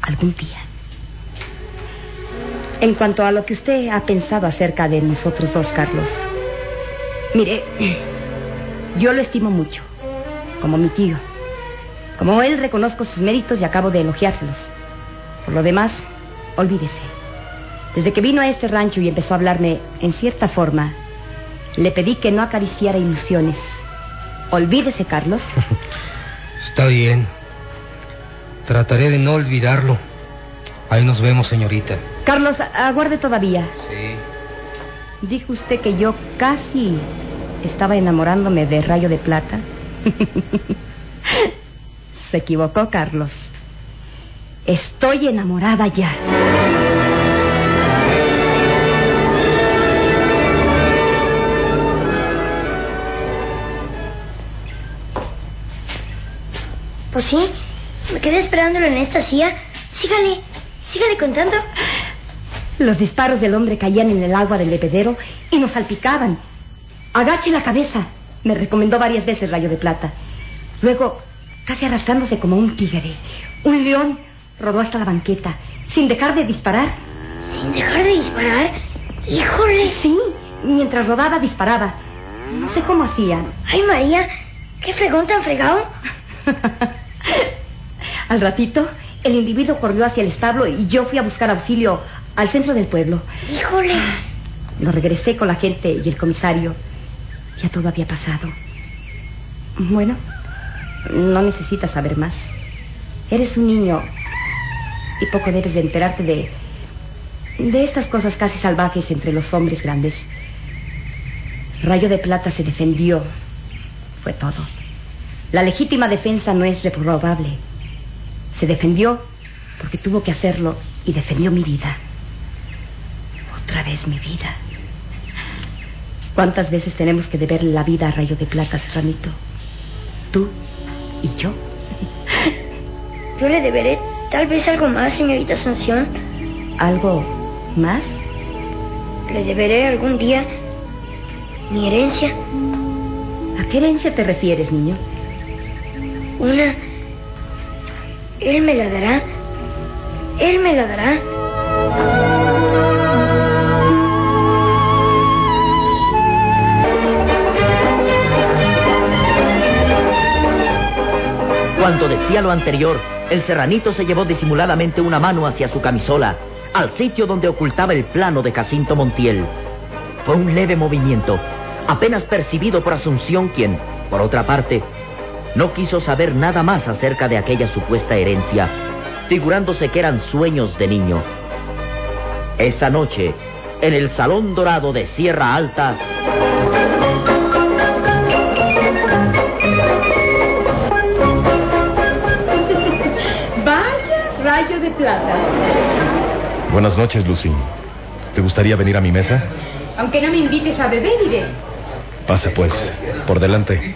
algún día. En cuanto a lo que usted ha pensado acerca de nosotros dos, Carlos, mire, yo lo estimo mucho, como mi tío. Como él, reconozco sus méritos y acabo de elogiárselos. Por lo demás, olvídese. Desde que vino a este rancho y empezó a hablarme en cierta forma, le pedí que no acariciara ilusiones. Olvídese, Carlos. Está bien. Trataré de no olvidarlo. Ahí nos vemos, señorita. Carlos, aguarde todavía. Sí. Dijo usted que yo casi estaba enamorándome de Rayo de Plata. Se equivocó, Carlos. Estoy enamorada ya. Pues sí, me quedé esperándolo en esta silla. Sígale contando. Los disparos del hombre caían en el agua del bebedero y nos salpicaban. Agache la cabeza, me recomendó varias veces Rayo de Plata. Luego, casi arrastrándose como un tigre, un león rodó hasta la banqueta, sin dejar de disparar. ¿Sin dejar de disparar? ¡Híjole! Sí, mientras rodaba disparaba. No sé cómo hacían. ¡Ay, María! ¡Qué fregón tan fregado! Al ratito, el individuo corrió hacia el establo y yo fui a buscar auxilio al centro del pueblo. ¡Híjole! Lo regresé con la gente y el comisario. Ya todo había pasado. Bueno, no necesitas saber más. Eres un niño y poco debes de enterarte de estas cosas casi salvajes entre los hombres grandes. Rayo de Plata se defendió. Fue todo. La legítima defensa no es reprobable. Se defendió porque tuvo que hacerlo y defendió mi vida. Otra vez mi vida. ¿Cuántas veces tenemos que deberle la vida a Rayo de Plata, Serranito? Tú y yo. Yo le deberé tal vez algo más, señorita Asunción. ¿Algo más? Le deberé algún día mi herencia. ¿A qué herencia te refieres, niño? Una. Él me la dará. Él me la dará. Cuando decía lo anterior, el serranito se llevó disimuladamente una mano hacia su camisola, al sitio donde ocultaba el plano de Jacinto Montiel. Fue un leve movimiento, apenas percibido por Asunción, quien, por otra parte, no quiso saber nada más acerca de aquella supuesta herencia, figurándose que eran sueños de niño. Esa noche, en el Salón Dorado de Sierra Alta, Rayo de Plata. Buenas noches, Lucy. ¿Te gustaría venir a mi mesa? Aunque no me invites a beber, iré. Pasa, pues. Por delante.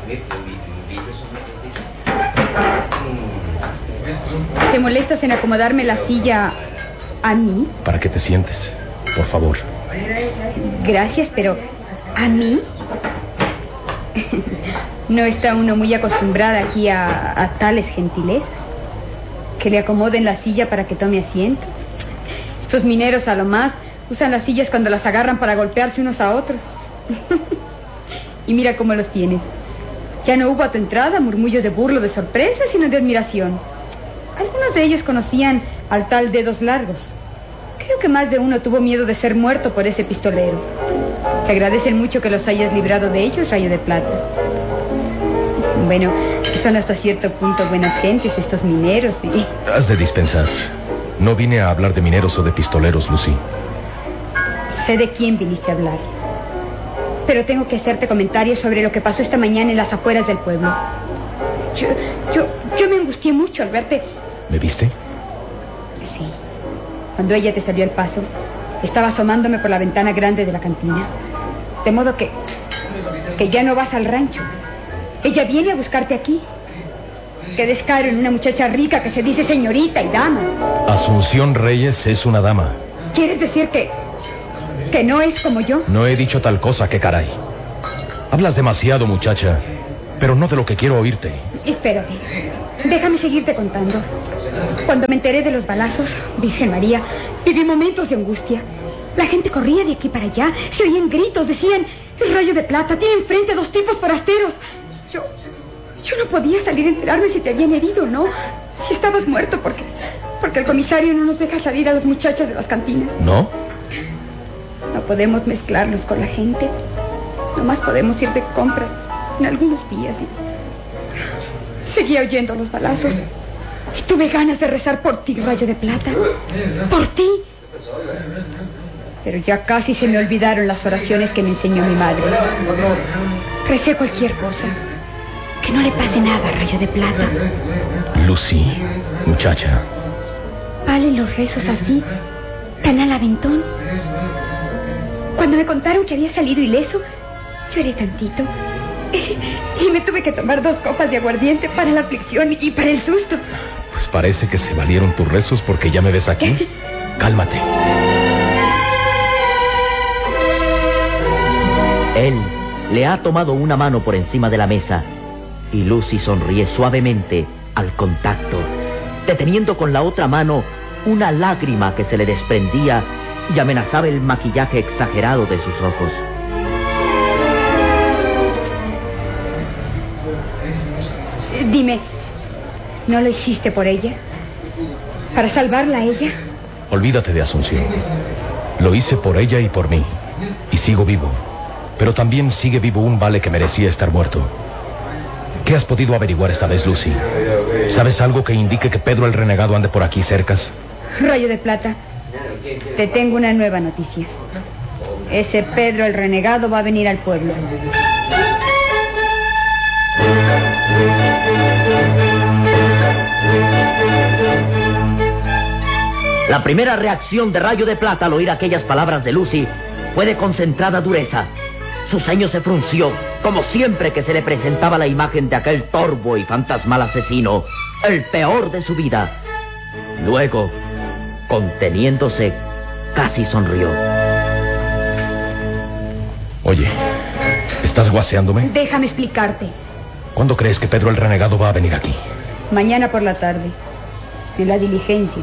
¿Te molestas en acomodarme la silla a mí? ¿Para qué te sientes? Por favor. Gracias, pero ¿a mí? No está uno muy acostumbrada aquí a tales gentilezas. Que le acomoden la silla para que tome asiento. Estos mineros a lo más usan las sillas cuando las agarran para golpearse unos a otros. Y mira cómo los tienes. Ya no hubo a tu entrada murmullos de burlo, de sorpresa, sino de admiración. Algunos de ellos conocían al tal Dedos Largos. Creo que más de uno tuvo miedo de ser muerto por ese pistolero. Te agradecen mucho que los hayas librado de ellos, Rayo de Plata. Bueno, son hasta cierto punto buenas gentes estos mineros y... Has de dispensar. No vine a hablar de mineros o de pistoleros, Lucy. Sé de quién viniste a hablar. Pero tengo que hacerte comentarios sobre lo que pasó esta mañana en las afueras del pueblo. Yo me angustié mucho al verte. ¿Me viste? Sí. Cuando ella te salió al paso, estaba asomándome por la ventana grande de la cantina. De modo que ya no vas al rancho. Ella viene a buscarte aquí. Qué descaro en una muchacha rica que se dice señorita y dama. Asunción Reyes es una dama. ¿Quieres decir que no es como yo? No he dicho tal cosa, qué caray. Hablas demasiado, muchacha. pero no de lo que quiero oírte. Espérate. Déjame seguirte contando. Cuando me enteré de los balazos, Virgen María, viví momentos de angustia. La gente corría de aquí para allá, se oían gritos, decían: el Rayo de Plata tiene enfrente a 2 tipos forasteros. Yo no podía salir a enterarme si te habían herido o no, si estabas muerto, porque el comisario no nos deja salir a las muchachas de las cantinas. ¿No? No podemos mezclarnos con la gente. Nomás podemos ir de compras en algunos días y... Seguía oyendo los balazos y tuve ganas de rezar por ti, Rayo de Plata. Por ti. Pero ya casi se me olvidaron las oraciones que me enseñó mi madre. Recé cualquier cosa. Que no le pase nada, Rayo de Plata. Lucy, muchacha. ¿Valen los rezos así, tan al aventón? Cuando me contaron que había salido ileso, lloré tantito. Y me tuve que tomar 2 copas de aguardiente para la aflicción y para el susto. Pues parece que se valieron tus rezos porque ya me ves aquí. Cálmate. Él le ha tomado una mano por encima de la mesa y Lucy sonríe suavemente al contacto, deteniendo con la otra mano una lágrima que se le desprendía y amenazaba el maquillaje exagerado de sus ojos. Dime, ¿no lo hiciste por ella? ¿Para salvarla a ella? Olvídate de Asunción. Lo hice por ella y por mí. Y sigo vivo. Pero también sigue vivo un vale que merecía estar muerto. ¿Qué has podido averiguar esta vez, Lucy? ¿Sabes algo que indique que Pedro el renegado ande por aquí cercas? Rayo de Plata, te tengo una nueva noticia. Ese Pedro el renegado va a venir al pueblo. La primera reacción de Rayo de Plata al oír aquellas palabras de Lucy fue de concentrada dureza. Su ceño se frunció, como siempre que se le presentaba la imagen de aquel torvo y fantasmal asesino, el peor de su vida. Luego, conteniéndose, casi sonrió. Oye, ¿estás guaseándome? Déjame explicarte. ¿Cuándo crees que Pedro el renegado va a venir aquí? Mañana por la tarde, en la diligencia.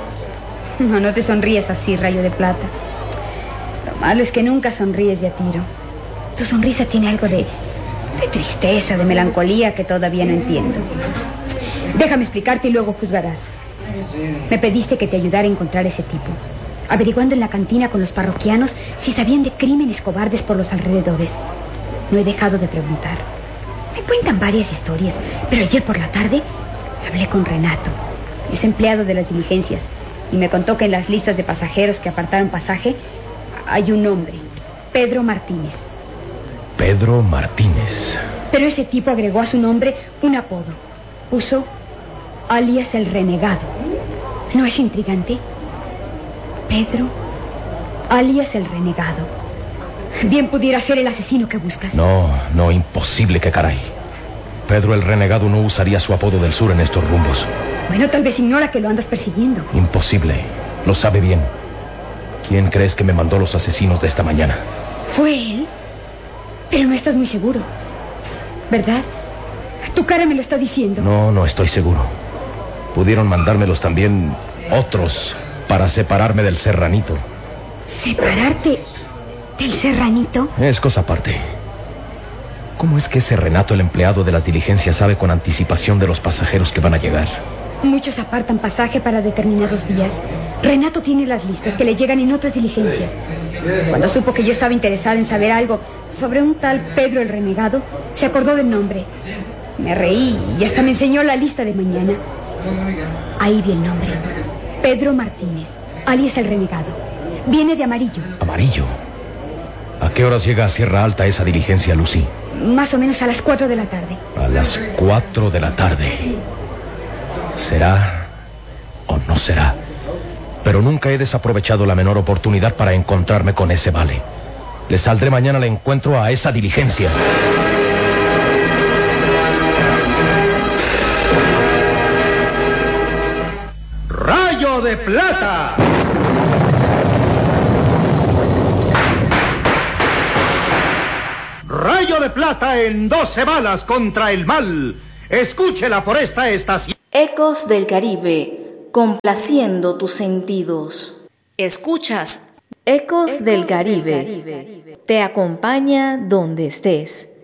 No te sonríes así, Rayo de Plata. Lo malo es que nunca sonríes de a tiro. Tu sonrisa tiene algo de tristeza, de melancolía que todavía no entiendo. Déjame explicarte y luego juzgarás. Me pediste que te ayudara a encontrar ese tipo, averiguando en la cantina con los parroquianos si sabían de crímenes cobardes por los alrededores. No he dejado de preguntar. Me cuentan varias historias, pero ayer por la tarde hablé con Renato. Es empleado de las diligencias y me contó que en las listas de pasajeros que apartaron pasaje hay un nombre, Pedro Martínez. Pedro Martínez. Pero ese tipo agregó a su nombre un apodo. Puso alias el renegado. ¿No es intrigante? Pedro, alias el renegado. Bien pudiera ser el asesino que buscas. No, imposible, que caray. Pedro el renegado no usaría su apodo del sur en estos rumbos. Bueno, tal vez ignora que lo andas persiguiendo. Imposible, lo sabe bien. ¿Quién crees que me mandó los asesinos de esta mañana? ¿Fue él? Pero no estás muy seguro, ¿verdad? Tu cara me lo está diciendo. No estoy seguro. Pudieron mandármelos también otros para separarme del serranito. ¿Separarte del serranito? Es cosa aparte. ¿Cómo es que ese Renato, el empleado de las diligencias, sabe con anticipación de los pasajeros que van a llegar? Muchos apartan pasaje para determinados días. Renato tiene las listas que le llegan en otras diligencias. Cuando supo que yo estaba interesada en saber algo sobre un tal Pedro el renegado, se acordó del nombre. Me reí y hasta me enseñó la lista de mañana. Ahí vi el nombre. Pedro Martínez, alias el renegado. Viene de Amarillo. ¿Amarillo? ¿A qué horas llega a Sierra Alta esa diligencia, Lucy? Más o menos a las 4 de la tarde. A las 4 de la tarde. ¿Será o no será? Pero nunca he desaprovechado la menor oportunidad para encontrarme con ese vale. Le saldré mañana al encuentro a esa diligencia. ¡Rayo de Plata! ¡Rayo sello de plata en 12 balas contra el mal. Escúchela por esta estación. Ecos del Caribe, complaciendo tus sentidos. Escuchas Ecos del Caribe. Te acompaña donde estés.